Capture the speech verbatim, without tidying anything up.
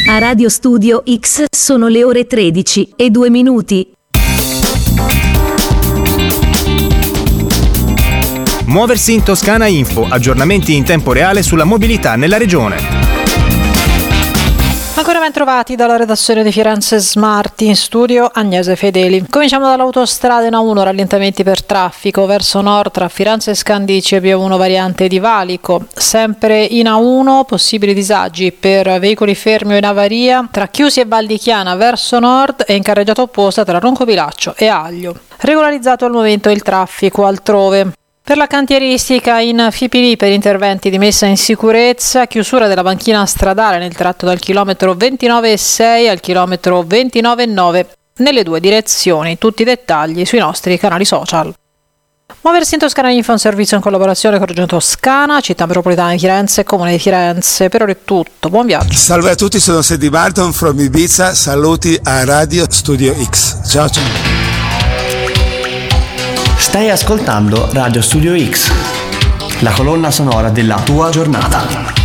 A Radio Studio X sono le ore tredici e due minuti. Muoversi in Toscana Info, aggiornamenti in tempo reale sulla mobilità nella regione. Ancora ben trovati dalla redazione di Firenze Smart, in studio Agnese Fedeli. Cominciamo dall'autostrada in A uno, rallentamenti per traffico verso nord tra Firenze e Scandicci e B uno variante di Valico. Sempre in A uno possibili disagi per veicoli fermi o in avaria tra Chiusi e Val di Chiana verso nord e in carreggiata opposta tra Roncobilaccio e Aglio. Regolarizzato al momento il traffico altrove. Per la cantieristica in F I P I per interventi di messa in sicurezza, chiusura della banchina stradale nel tratto dal chilometro ventinove virgola sei al chilometro ventinove virgola nove nelle due direzioni. Tutti i dettagli sui nostri canali social. Muoversi in Toscana Info è un servizio in collaborazione con Regione Toscana, Città Metropolitana di Firenze e Comune di Firenze. Per ora è tutto, buon viaggio. Salve a tutti, sono Sandy Barton from Ibiza, saluti a Radio Studio X. Ciao ciao. Stai ascoltando Radio Studio X, la colonna sonora della tua giornata.